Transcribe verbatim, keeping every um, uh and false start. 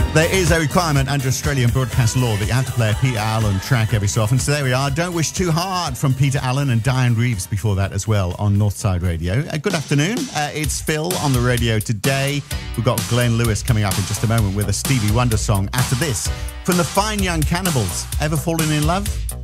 There is a requirement under Australian broadcast law that you have to play a Peter Allen track every so often. So there we are. Don't Wish Too Hard from Peter Allen, and Diane Reeves before that as well on Northside Radio. Uh, good afternoon. Uh, it's Phil on the radio today. We've got Glenn Lewis coming up in just a moment with a Stevie Wonder song after this from the Fine Young Cannibals. Ever fallen in love?